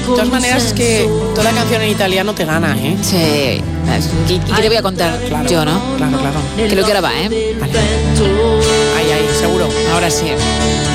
todas maneras es que toda la canción en italiano te gana, ¿eh? Sí. ¿Y qué te voy a contar? Claro, yo, ¿no? Claro. Creo que ahora va, ¿eh? Vale. Ahí, seguro. Ahora sí.